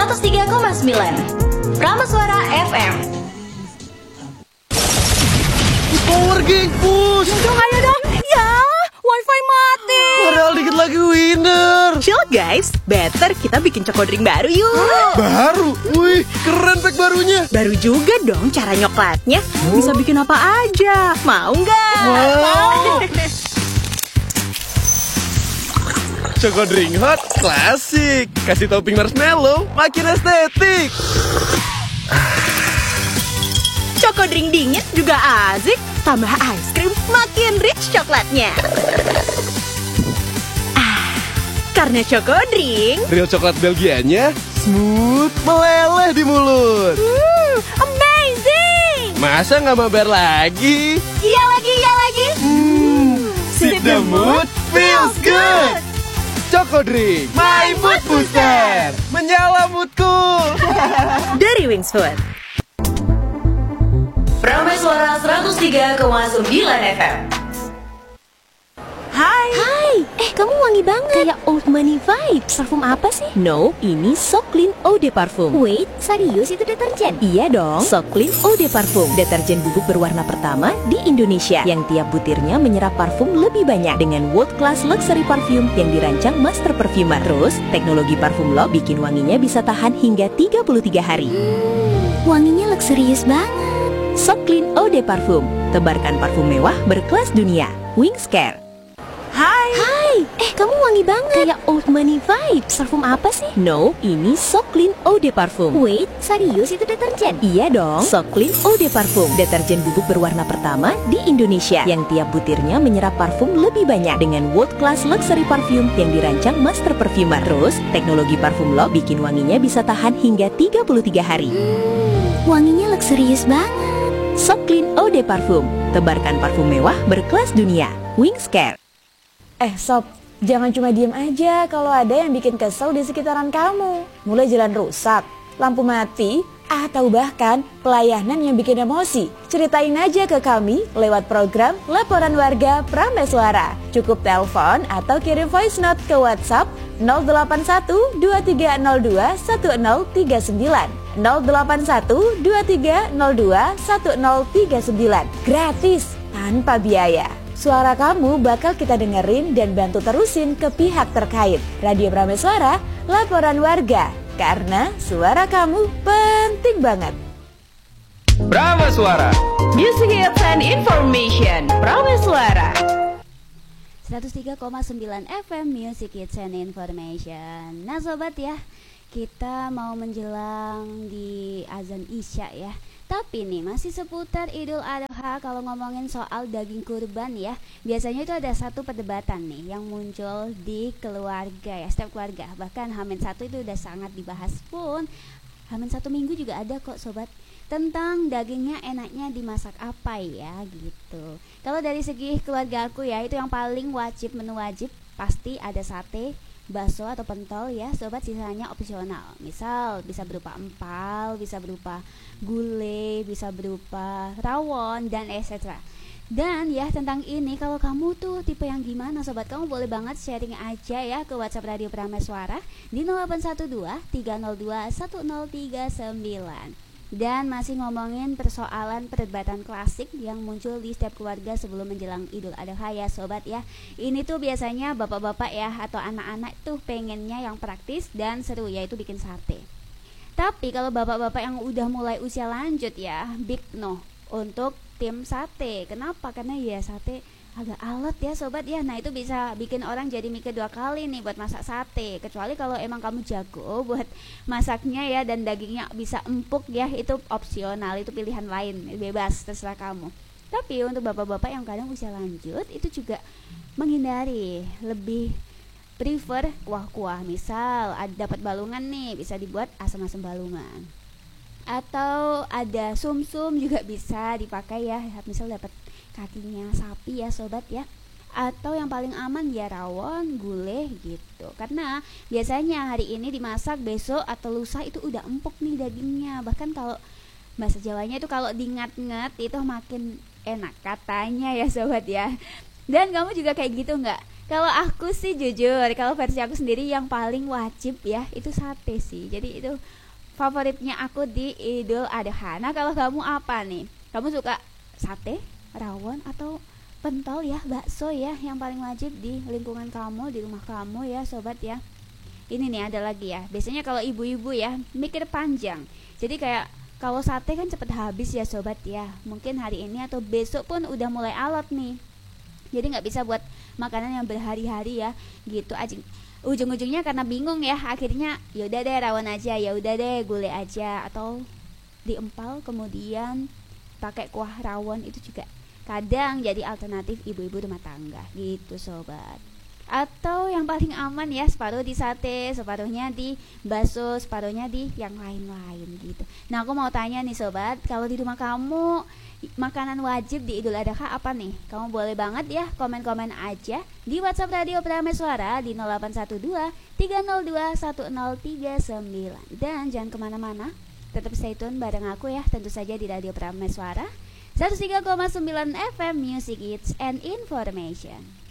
103,9 Prameswara FM. Power Gang push. Dong, ayo dong. Ya, wifi mati. Padahal dikit lagi winner. Chill guys, better kita bikin cokodrink baru yuk. Baru? Wih, keren pack barunya. Baru juga dong cara nyoklatnya. Bisa bikin apa aja. Mau nggak? Mau. Cokodrink hot klasik. Kasih topping marshmallow, makin estetik. Cokodrink dingin juga asik. Tambah ice cream, makin rich coklatnya. Karena cokodrink, Real coklat Belgianya smooth, meleleh di mulut. amazing. Masa nggak mabar lagi? Iya lagi, iya lagi. Sip the mood, feels good. Cokodrink, my mood booster. Menyala moodku. Dari Wings Food. Prameswara 103,9 FM. Hai, kamu wangi banget. Kayak old money vibes. Parfum apa sih? No, ini So Clean Eau de Parfum. Wait, serius itu deterjen? Iya dong, So Clean Eau de Parfum, deterjen bubuk berwarna pertama di Indonesia yang tiap butirnya menyerap parfum lebih banyak dengan world class luxury parfum yang dirancang master perfumer. Terus, teknologi parfum lock bikin wanginya bisa tahan hingga 33 hari. Wanginya luxurious banget. So Clean Eau de Parfum, tebarkan parfum mewah berkelas dunia. Wings Care. Hai, kamu wangi banget. Kayak old money vibes. Parfum apa sih? No, ini So Clean Eau de Parfum. Wait, serius itu deterjen? Iya dong, So Clean Eau de Parfum, deterjen bubuk berwarna pertama di Indonesia yang tiap butirnya menyerap parfum lebih banyak dengan world class luxury parfum yang dirancang master perfumer. Terus, teknologi parfum lock bikin wanginya bisa tahan hingga 33 hari. Wanginya luxurious banget. So Clean Eau de Parfum, tebarkan parfum mewah berkelas dunia. Wings Care. Sob, jangan cuma diem aja kalau ada yang bikin kesel di sekitaran kamu. Mulai jalan rusak, lampu mati, atau bahkan pelayanan yang bikin emosi. Ceritain aja ke kami lewat program Laporan Warga Prameswara. Cukup telepon atau kirim voice note ke WhatsApp 081 2302 1039 081 2302 1039. Gratis, tanpa biaya. Suara kamu bakal kita dengerin dan bantu terusin ke pihak terkait. Radio Prameswara, Laporan Warga. Karena suara kamu penting banget. Prameswara. Music Hits and Information. Prameswara 103,9 FM Music Hits and Information. Nah sobat ya, kita mau menjelang di azan Isya ya. Tapi nih masih seputar Idul Adha. Kalau ngomongin soal daging kurban ya, biasanya itu ada satu perdebatan nih yang muncul di keluarga ya, setiap keluarga. Bahkan H-1 itu udah sangat dibahas pun. H-1 minggu juga ada kok sobat, tentang dagingnya enaknya dimasak apa ya gitu. Kalau dari segi keluarga aku ya, itu yang paling wajib, menu wajib pasti ada sate, bakso atau pentol ya sobat, sisanya opsional. Misal bisa berupa empal, bisa berupa gulai, bisa berupa rawon dan etc. Dan ya tentang ini, kalau kamu tuh tipe yang gimana sobat, kamu boleh banget sharing aja ya ke WhatsApp Radio Prameswara di 0812 302 1039. Dan masih ngomongin persoalan perdebatan klasik yang muncul di setiap keluarga sebelum menjelang Idul Adha ya sobat ya. Ini tuh biasanya bapak-bapak ya atau anak-anak tuh pengennya yang praktis dan seru, yaitu bikin sate. Tapi kalau bapak-bapak yang udah mulai usia lanjut ya, big no untuk tim sate. Kenapa? Karena ya sate agak alot ya sobat ya. Nah itu bisa bikin orang jadi mikir dua kali nih buat masak sate. Kecuali kalau emang kamu jago buat masaknya ya dan dagingnya bisa empuk ya, itu opsional, itu pilihan lain, bebas, terserah kamu. Tapi untuk bapak-bapak yang kadang usia lanjut itu juga menghindari, lebih prefer kuah-kuah. Misal dapat balungan nih, bisa dibuat asam-asam balungan. Atau ada sum-sum juga bisa dipakai ya, misal dapat kakinya sapi ya sobat ya. Atau yang paling aman ya rawon, gulai gitu. Karena biasanya hari ini dimasak, besok atau lusa itu udah empuk nih dagingnya. Bahkan kalau bahasa Jawanya itu kalau diingat-ingat itu makin enak katanya ya sobat ya. Dan kamu juga kayak gitu nggak? Kalau aku sih jujur, kalau versi aku sendiri yang paling wajib ya itu sate sih. Jadi itu favoritnya aku di Idul Adha. Nah kalau kamu apa nih? Kamu suka sate, rawon, atau pentol ya, bakso ya yang paling wajib di lingkungan kamu, di rumah kamu ya sobat ya. Ini nih ada lagi ya. Biasanya kalau ibu-ibu ya mikir panjang. Jadi kayak kalau sate kan cepet habis ya sobat ya. Mungkin hari ini atau besok pun udah mulai alot nih. Jadi nggak bisa buat makanan yang berhari-hari ya. Gitu aja. Ujung-ujungnya karena bingung ya. Akhirnya yaudah deh rawon aja, ya udah deh gulai aja, atau diempal kemudian pakai kuah rawon. Itu juga kadang jadi alternatif ibu-ibu rumah tangga gitu sobat. Atau yang paling aman ya, separuh di sate, separuhnya di bakso, separuhnya di yang lain-lain gitu. Nah aku mau tanya nih sobat, kalau di rumah kamu makanan wajib di Idul Adha apa nih? Kamu boleh banget ya komen-komen aja di WhatsApp Radio Prameswara di 0812 302 1039. Dan jangan kemana-mana, tetap stay tune bareng aku ya, tentu saja di Radio Prameswara 103,9 FM Music Hits and Information.